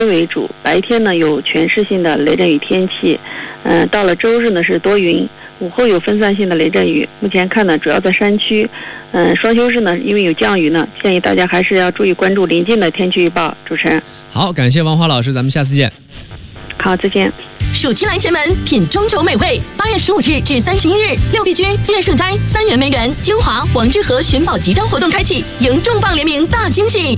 为主，白天呢有全市性的雷阵雨天气，到了周日呢是多云，午后有分散性的雷阵雨。目前看呢，主要在山区。双休日呢，因为有降雨呢，建议大家还是要注意关注临近的天气预报。主持人， 好，感谢王华老师，咱们下次见。 好，再见。 暑期来前门品中轴美味，8月15日至31日，六必居、乐盛斋、三元梅园、金华、王致和寻宝集章活动开启，迎重磅联名大惊喜。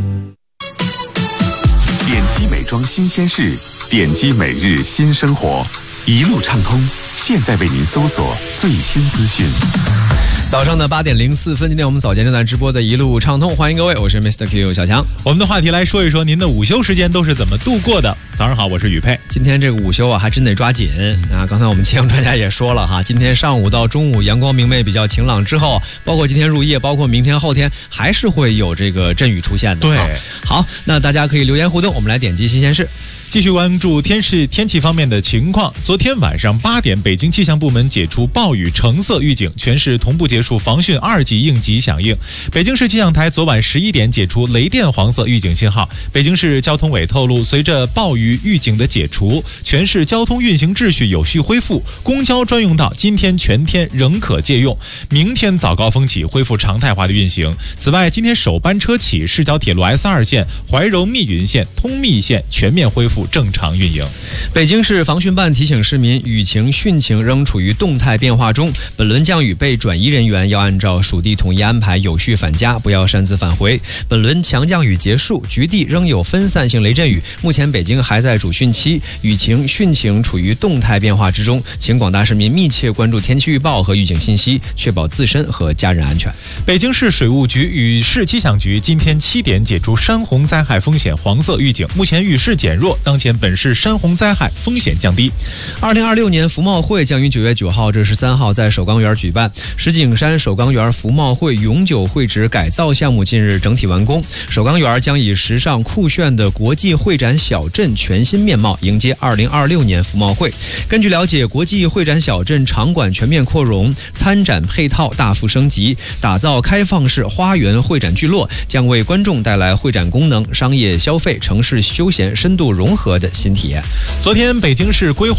点击美妆新鲜事，点击每日新生活，一路畅通。现在为您搜索最新资讯。 早上的8点04分，今天我们早间正在直播的一路畅通，欢迎各位，我是 Mr. Q 小强。 我们的话题来说一说您的午休时间都是怎么度过的。早上好，我是宇佩。 今天这个午休啊，还真得抓紧啊！刚才我们气象专家也说了哈，今天上午到中午阳光明媚，比较晴朗之后，包括今天入夜，包括明天后天，还是会有这个阵雨出现的。 对， 好，那大家可以留言互动，我们来点击新鲜事。 继续关注天气方面的情况。昨天晚上8点，北京气象部门解除暴雨橙色预警，全市同步结束防汛2级应急响应。北京市气象台昨晚11点解除雷电黄色预警信号。北京市交通委透露，随着暴雨预警的解除，全市交通运行秩序有序恢复，公交专用道今天全天仍可借用，明天早高峰起恢复常态化的运行。此外，今天首班车起，市郊铁路 S2 线、怀柔密云线、通密线全面恢复正常运营。 北京市防汛办提醒市民，雨情汛情仍处于动态变化中，本轮降雨被转移人员要按照属地统一安排有序返家，不要擅自返回。本轮强降雨结束，局地仍有分散性雷阵雨，目前北京还在主汛期，雨情汛情处于动态变化之中，请广大市民密切关注天气预报和预警信息，确保自身和家人安全。 北京市水务局与市气象局今天7点解除山洪灾害风险黄色预警，目前雨势减弱，当前本市山洪灾害风险降低。 2026年服贸会将于9月9号至13号在首钢园举办。石景山首钢园服贸会永久会址改造项目近日整体完工，首钢园将以时尚酷炫的国际会展小镇全新面貌迎接2026年服贸会。根据了解，国际会展小镇场馆全面扩容，参展配套大幅升级，打造开放式花园会展聚落，将为观众带来会展功能、商业消费、城市休闲深度融合的新体验。 昨天，北京市规划